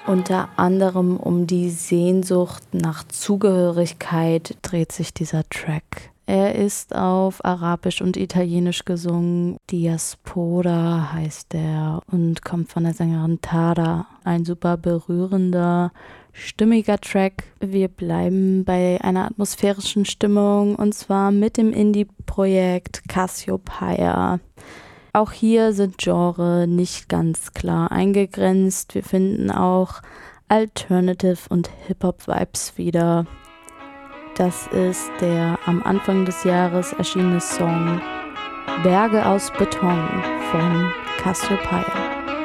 Unter anderem um die Sehnsucht nach Zugehörigkeit dreht sich dieser Track. Er ist auf Arabisch und Italienisch gesungen. Diaspora heißt er und kommt von der Sängerin Tada. Ein super berührender, stimmiger Track. Wir bleiben bei einer atmosphärischen Stimmung und zwar mit dem Indie-Projekt Cassiopeia. Auch hier sind Genre nicht ganz klar eingegrenzt. Wir finden auch Alternative und Hip-Hop-Vibes wieder. Das ist der am Anfang des Jahres erschienene Song Berge aus Beton von Cassiopeia.